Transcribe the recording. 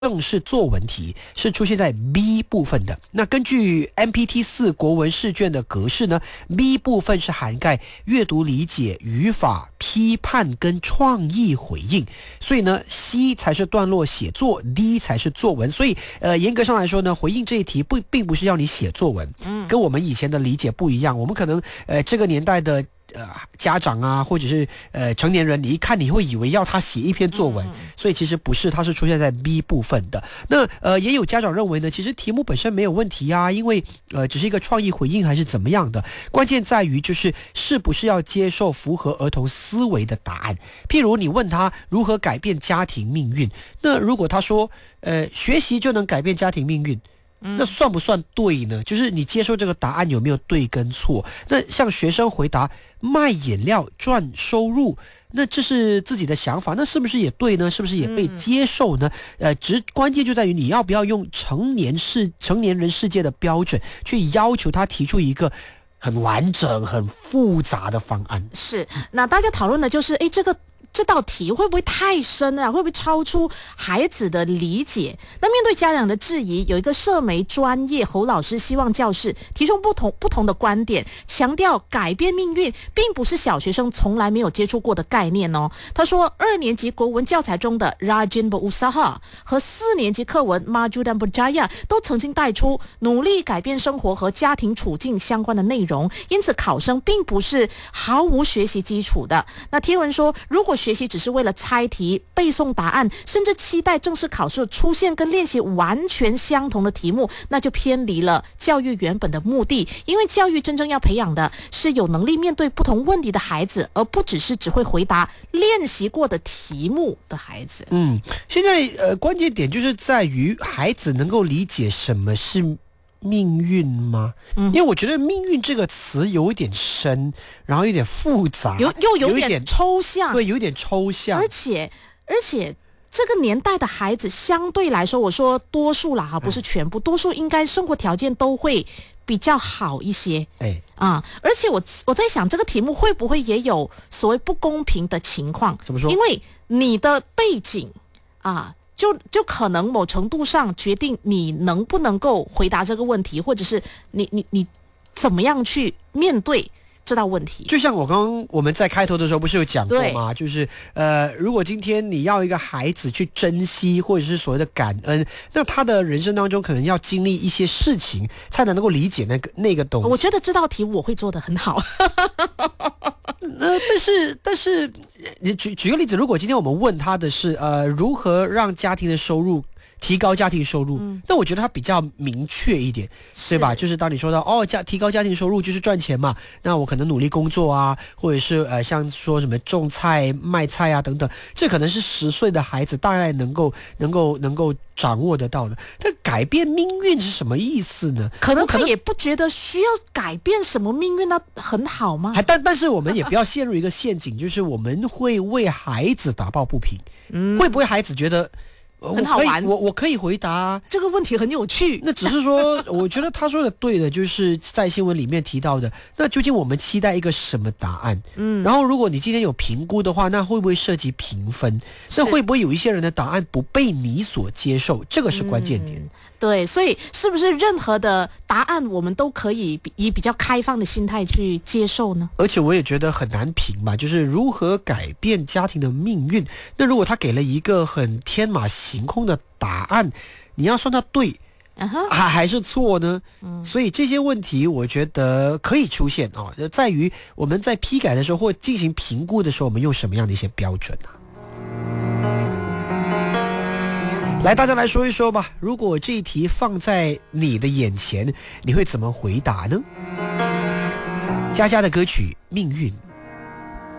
正式作文题是出现在 B 部分的。那根据 MPT4 国文试卷的格式呢 ，B 部分是涵盖阅读理解、语法、批判跟创意回应，所以呢 C 才是段落写作 ，D 才是作文。所以严格上来说呢，回应这一题并不是要你写作文，跟我们以前的理解不一样。我们可能这个年代的家长啊，或者是成年人，你一看你会以为要他写一篇作文，所以其实不是，它是出现在 B 部分的。那也有家长认为呢，其实题目本身没有问题啊，因为只是一个创意回应还是怎么样的，关键在于就是是不是要接受符合儿童思维的答案。譬如你问他如何改变家庭命运，那如果他说学习就能改变家庭命运，那算不算对呢？就是你接受这个答案有没有对跟错？那像学生回答卖饮料赚收入，那这是自己的想法，那是不是也对呢？是不是也被接受呢？关键就在于你要不要用成年人世界的标准去要求他提出一个很完整、很复杂的方案。 是，那大家讨论的就是，这道题会不会太深啊？会不会超出孩子的理解？那面对家长的质疑，有一个社媒专业侯老师希望教室提出不同的观点，强调改变命运并不是小学生从来没有接触过的概念哦。他说，2年级国文教材中的 Rajin Berusaha 和4年级课文 Maju dan Berjaya 都曾经带出努力改变生活和家庭处境相关的内容，因此考生并不是毫无学习基础的。那贴文说，如果学习只是为了猜题、背诵答案，甚至期待正式考试出现跟练习完全相同的题目，那就偏离了教育原本的目的。因为教育真正要培养的是有能力面对不同问题的孩子，而不只是只会回答练习过的题目的孩子。 现在关键点就是在于孩子能够理解什么是命运吗？因为我觉得命运这个词有一点深，然后有点复杂， 又有点抽象， 对，有点抽象， 而且这个年代的孩子相对来说，我说多数啦，不是全部，多数应该生活条件都会比较好一些。而且我在想，这个题目会不会也有所谓不公平的情况？ 怎么说？ 因为你的背景就可能某程度上决定你能不能够回答这个问题，或者是你怎么样去面对这道问题。 就像我们在开头的时候不是有讲过吗？就是如果今天你要一个孩子去珍惜或者是所谓的感恩，那他的人生当中可能要经历一些事情才能够理解那个东西。 我觉得这道题我会做得很好。 但是你举个例子，如果今天我们问他的是如何让家庭的收入提高家庭收入，那我觉得它比较明确一点，对吧？就是当你说到提高家庭收入就是赚钱嘛，那我可能努力工作啊，或者是像说什么种菜、卖菜啊等等，这可能是10岁的孩子大概能够掌握得到的。但改变命运是什么意思呢？ 可能他也不觉得需要改变什么命运，那很好吗？ 但是我们也不要陷入一个陷阱，就是我们会为孩子打抱不平。会不会孩子觉得很好玩？ 我可以回答这个问题很有趣。 那只是说，我觉得他说的对的，就是在新闻里面提到的。那究竟我们期待一个什么答案？然后如果你今天有评估的话，那会不会涉及评分？那会不会有一些人的答案不被你所接受？这个是关键点。 对，所以是不是任何的答案我们都可以以比较开放的心态去接受呢？ 而且我也觉得很难评吧，就是如何改变家庭的命运。那如果他给了一个很天马行空的答案，你要算他对还是错呢？所以这些问题我觉得可以出现在于我们在批改的时候或进行评估的时候，我们用什么样的一些标准呢？来，大家来说一说吧，如果这一题放在你的眼前，你会怎么回答呢？佳佳的歌曲《命运》。